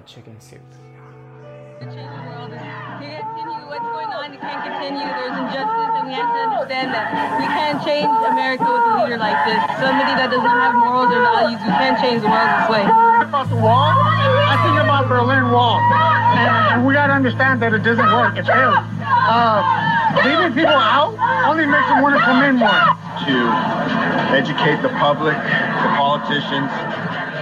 chicken soup. To change the world and to continue what's going on. It can't continue. There's injustice, and we have to understand that we can't change America with a leader like this. Somebody that doesn't have morals or values. We can't change the world this way. About the wall, I think about Berlin Wall, and we gotta understand that it doesn't work. It failed. Leaving people out only makes them want to come in more. To educate the public, the politicians,